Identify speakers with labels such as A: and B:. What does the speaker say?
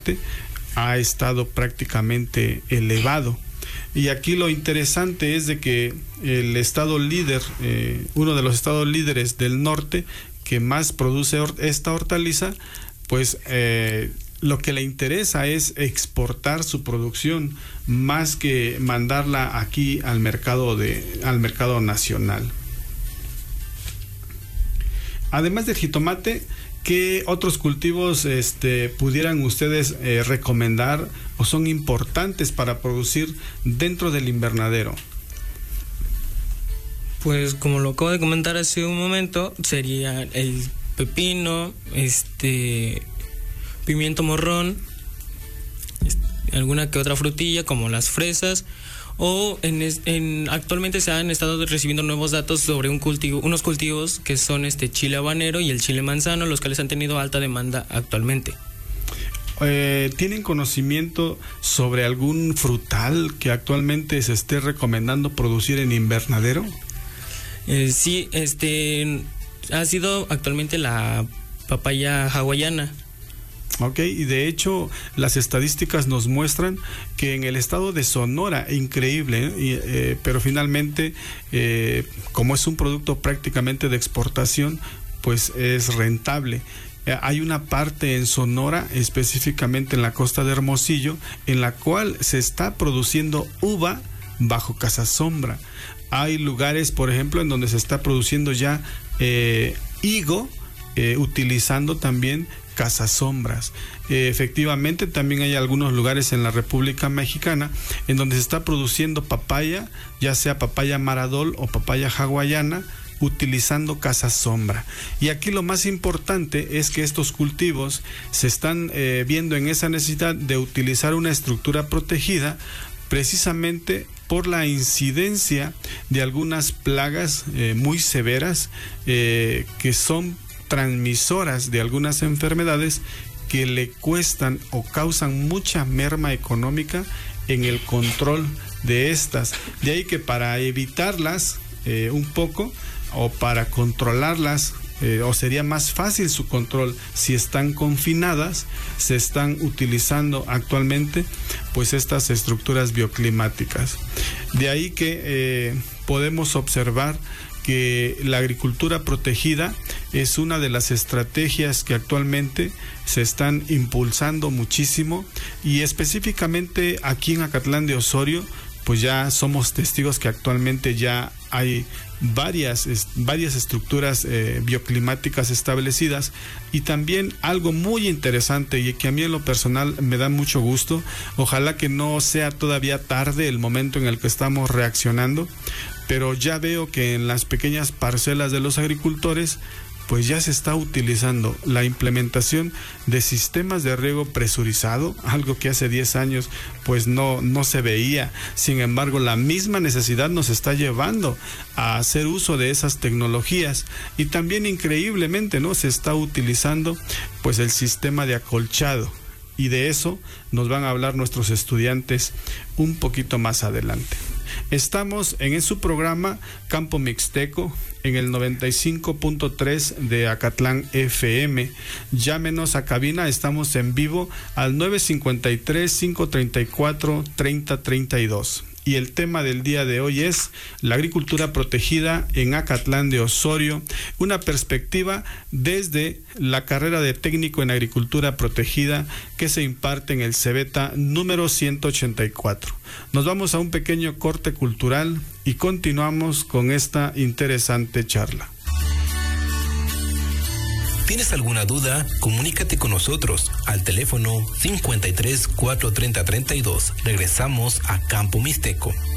A: ha estado prácticamente elevado. Y aquí lo interesante es de que el estado líder, uno de los estados líderes del norte que más produce esta hortaliza, pues lo que le interesa es exportar su producción más que mandarla aquí al mercado nacional. Además del jitomate, ¿qué otros cultivos pudieran ustedes recomendar o son importantes para producir dentro del invernadero?
B: Pues como lo acabo de comentar hace un momento, sería el pepino, pimiento morrón, alguna que otra frutilla como las fresas, o actualmente se han estado recibiendo nuevos datos sobre unos cultivos que son chile habanero y el chile manzano, los cuales han tenido alta demanda actualmente.
A: ¿Tienen conocimiento sobre algún frutal que actualmente se esté recomendando producir en invernadero?
B: Sí, ha sido actualmente la papaya hawaiana.
A: Ok, y de hecho las estadísticas nos muestran que en el estado de Sonora, increíble, pero finalmente como es un producto prácticamente de exportación, pues es rentable. Hay una parte en Sonora, específicamente en la costa de Hermosillo, en la cual se está produciendo uva bajo casasombra. Hay lugares, por ejemplo, en donde se está produciendo ya higo, utilizando también casasombras. Efectivamente, también hay algunos lugares en la República Mexicana en donde se está produciendo papaya, ya sea papaya maradol o papaya hawaiana, utilizando casasombra. Y aquí lo más importante es que estos cultivos se están viendo en esa necesidad de utilizar una estructura protegida, precisamente por la incidencia de algunas plagas muy severas que son transmisoras de algunas enfermedades que le cuestan o causan mucha merma económica en el control de estas. De ahí que para evitarlas un poco o para controlarlas, o sería más fácil su control si están confinadas, se están utilizando actualmente pues estas estructuras bioclimáticas. De ahí que podemos observar que la agricultura protegida es una de las estrategias que actualmente se están impulsando muchísimo, y específicamente aquí en Acatlán de Osorio pues ya somos testigos que actualmente ya hay varias estructuras bioclimáticas establecidas. Y también algo muy interesante y que a mí en lo personal me da mucho gusto, ojalá que no sea todavía tarde el momento en el que estamos reaccionando, pero ya veo que en las pequeñas parcelas de los agricultores pues ya se está utilizando la implementación de sistemas de riego presurizado, algo que hace 10 años pues no se veía. Sin embargo, la misma necesidad nos está llevando a hacer uso de esas tecnologías, y también increíblemente se está utilizando pues el sistema de acolchado, y de eso nos van a hablar nuestros estudiantes un poquito más adelante. Estamos en su programa Campo Mixteco en el 95.3 de Acatlán FM. Llámenos a cabina, estamos en vivo al 953-534-3032. Y el tema del día de hoy es la agricultura protegida en Acatlán de Osorio, una perspectiva desde la carrera de técnico en agricultura protegida que se imparte en el CEBETA número 184. Nos vamos a un pequeño corte cultural y continuamos con esta interesante charla.
C: ¿Tienes alguna duda? Comunícate con nosotros al teléfono 53 430 32. Regresamos a Campo Mixteco.